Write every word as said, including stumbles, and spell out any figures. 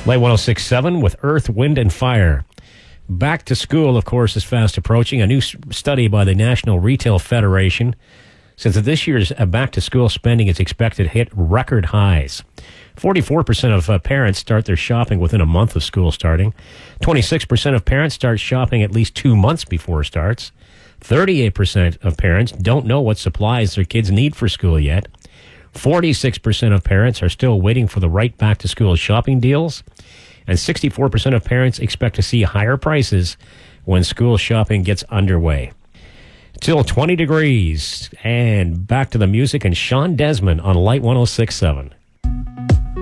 Light one oh six point seven with Earth, Wind, and Fire. Back to school, of course, is fast approaching. A new study by the National Retail Federation says that this year's back-to-school spending is expected to hit record highs. forty-four percent of uh, parents start their shopping within a month of school starting. twenty-six percent of parents start shopping at least two months before it starts. thirty-eight percent of parents don't know what supplies their kids need for school yet. forty-six percent of parents are still waiting for the right back-to-school shopping deals. And sixty-four percent of parents expect to see higher prices when school shopping gets underway. Till twenty degrees. And back to the music and Sean Desmond on Light one oh six point seven.